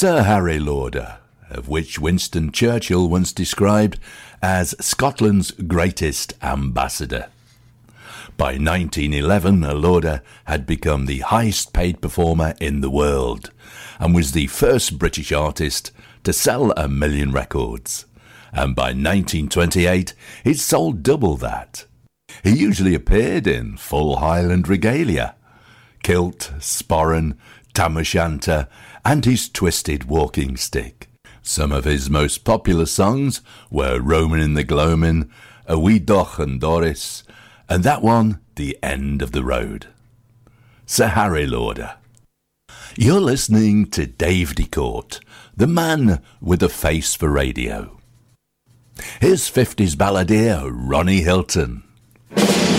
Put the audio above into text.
Sir Harry Lauder, of which Winston Churchill once described as Scotland's greatest ambassador. By 1911, Lauder had become the highest paid performer in the world and was the first British artist to sell 1 million records. And by 1928, he'd sold double that. He usually appeared in full Highland regalia, kilt, sporran, tam o' shanter, and his twisted walking stick. Some of his most popular songs were Roman in the Gloamin', A Wee Doch and Doris, and that one, The End of the Road. Sir Harry Lauder. You're listening to Dave DeCourt, the man with a face for radio. Here's 50s balladeer Ronnie Hilton.